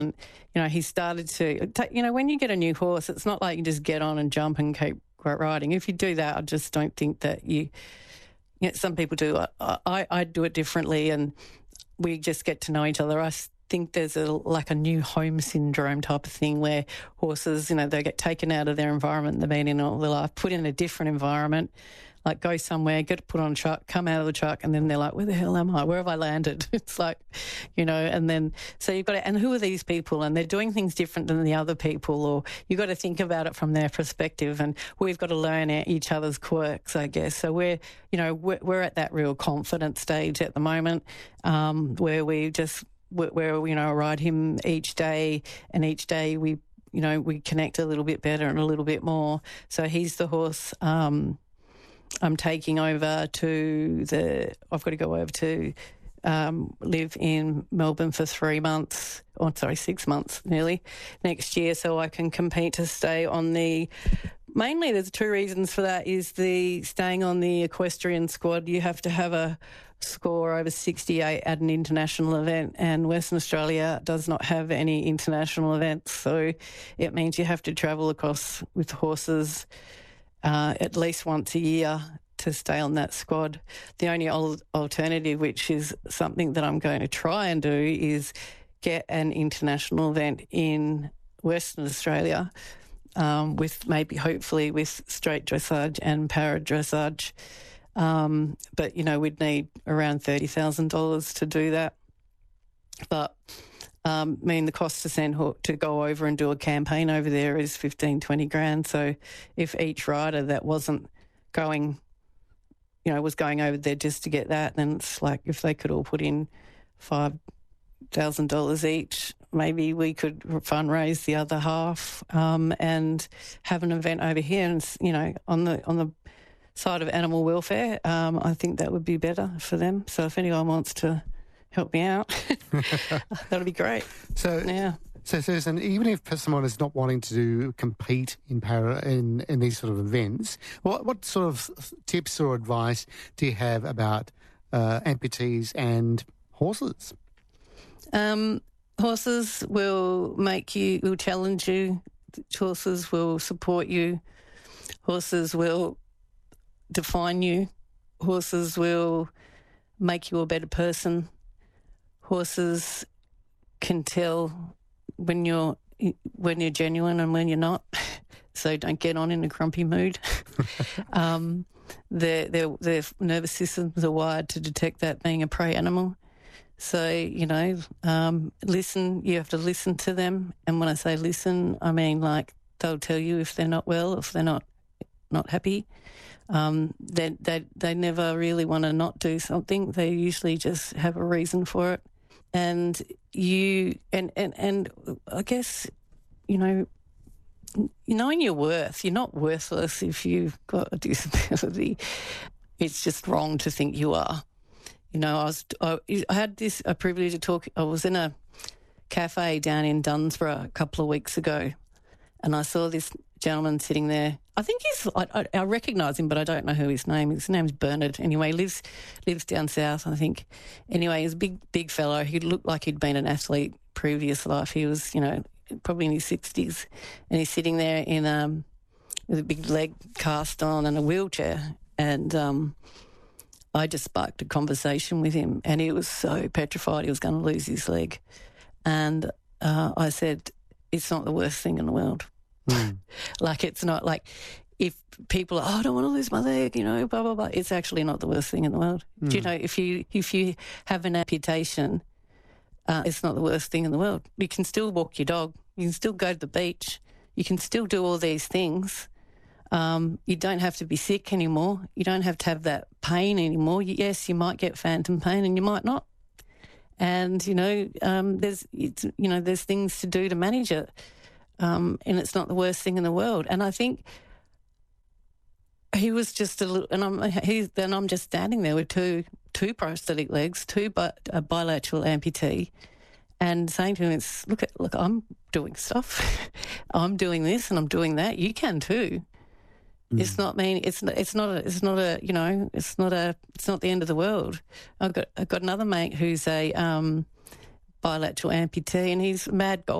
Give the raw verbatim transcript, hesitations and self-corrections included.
And, you know, he started to, you know, when you get a new horse, it's not like you just get on and jump and keep riding. If you do that, I just don't think that you, you know, some people do. I, I, I do it differently, and we just get to know each other. I think there's a like a new home syndrome type of thing where horses, you know, they get taken out of their environment they've been in all their life, put in a different environment, like go somewhere, get put on a truck, come out of the truck, and then they're like, where the hell am I? Where have I landed? It's like, you know, and then, so you've got to, and who are these people? And they're doing things different than the other people, or you've got to think about it from their perspective, and we've got to learn each other's quirks, I guess. So we're, you know, we're, we're at that real confident stage at the moment, um, where we just, where, you know, I ride him each day, and each day we, you know, we connect a little bit better and a little bit more. So he's the horse, um, I'm taking over to the, I've got to go over to um, live in Melbourne for three months, or sorry, six months nearly, next year, so I can compete to stay on the, mainly there's two reasons for that, is the staying on the equestrian squad, you have to have a score over sixty-eight at an international event, and Western Australia does not have any international events, so it means you have to travel across with horses Uh, at least once a year to stay on that squad. The only al- alternative, which is something that I'm going to try and do, is get an international event in Western Australia um, with maybe hopefully with straight dressage and para dressage. Um, but, you know, we'd need around thirty thousand dollars to do that. But Um, I mean, the cost to send to go over and do a campaign over there is fifteen, twenty grand. So if each rider that wasn't going, you know, was going over there just to get that, then it's like if they could all put in five thousand dollars each, maybe we could fundraise the other half um, and have an event over here. And, you know, on the on the side of animal welfare, um, I think that would be better for them. So if anyone wants to help me out, that'll be great. So, yeah. So, Susan, even if someone is not wanting to do, compete in para in, in these sort of events, what what sort of tips or advice do you have about uh, amputees and horses? Um, horses will make you, will challenge you. Horses will support you. Horses will define you. Horses will make you a better person. Horses can tell when you're when you're genuine and when you're not, so don't get on in a grumpy mood. um, their, their their nervous systems are wired to detect that being a prey animal. So, you know, um, listen. You have to listen to them, and when I say listen, I mean like they'll tell you if they're not well, if they're not not happy. Um, they they they never really want to not do something. They usually just have a reason for it. And you and, and, and I guess, you know, knowing your worth, you're not worthless if you've got a disability. It's just wrong to think you are. You know, I was I, I had this a privilege to talk. I was in a cafe down in Dunsborough a couple of weeks ago, and I saw this gentleman sitting there. I think he's, I, I, I recognise him, but I don't know who his name is. His name's Bernard. Anyway, lives lives down south, I think. Anyway, he's a big, big fellow. He looked like he'd been an athlete previous life. He was, you know, probably in his sixties. And he's sitting there in um, with a big leg cast on and a wheelchair. And um, I just sparked a conversation with him, and he was so petrified he was going to lose his leg. And uh, I said, it's not the worst thing in the world. Mm. Like, it's not like if people are, oh, I don't want to lose my leg, you know, blah, blah, blah. It's actually not the worst thing in the world. Mm. Do you know, if you if you have an amputation, uh, it's not the worst thing in the world. You can still walk your dog. You can still go to the beach. You can still do all these things. Um, you don't have to be sick anymore. You don't have to have that pain anymore. Yes, you might get phantom pain and you might not. And, you know, um, there's, it's, you know, there's things to do to manage it. Um, and it's not the worst thing in the world. And I think he was just a little, and I'm, he's, then I'm just standing there with two, two prosthetic legs, two bi, a bilateral amputee, and saying to him, it's, look, at, look, I'm doing stuff. I'm doing this and I'm doing that. You can too. Mm. It's not mean. It's not. It's not. A, it's not a. You know. It's not a. It's not the end of the world. I've got. I've got another mate who's a um, bilateral amputee, and he's a mad golfer.